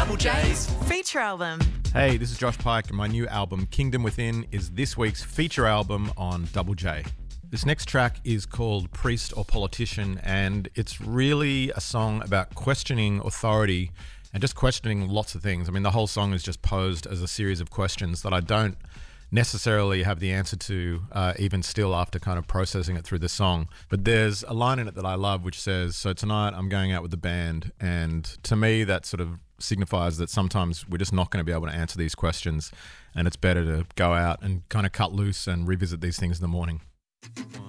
Double J's Feature album. Hey, this is Josh Pike, and my new album, Kingdom Within, is this week's feature album on Double J. This next track is called Priest or Politician, and it's really a song about questioning authority and just questioning lots of things. I mean, the whole song is just posed as a series of questions that I don't necessarily have the answer to, even still after kind of processing it through the song. But there's a line in it that I love which says, so tonight I'm going out with the band, and to me that sort of signifies that sometimes we're just not going to be able to answer these questions, and it's better to go out and kind of cut loose and revisit these things in the morning.